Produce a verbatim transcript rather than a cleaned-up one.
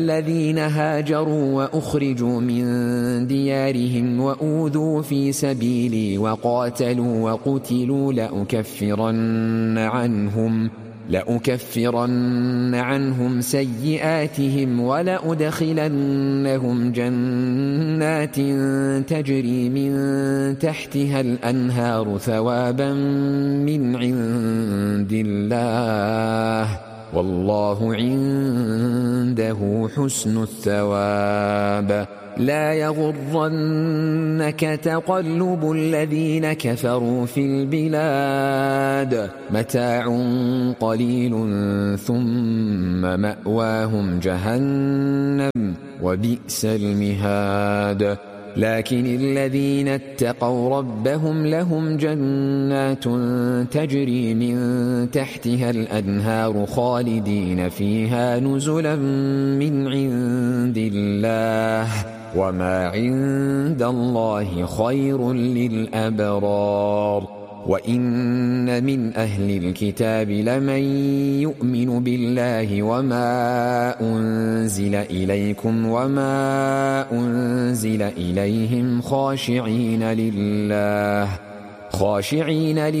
الذين هاجروا وأخرجوا من ديارهم وأوذوا في سبيلي وقاتلوا وقتلوا لأكفرن عنهم لأكفرن عنهم سيئاتهم ولأدخلنهم جنات تجري من تحتها الأنهار ثوابا من عند الله والله عنده حسن الثواب. لا يغرنك تقلب الذين كفروا في البلاد متاع قليل ثم مأواهم جهنم وبئس المهاد. لكن الذين اتقوا ربهم لهم جنات تجري من تحتها الأنهار خالدين فيها نزلا من عند الله وما عند الله خير للأبرار. وإن من أهل الكتاب لمن يؤمن بالله وما أنزل إليكم وما أنزل إليهم خاشعين لله خاشعين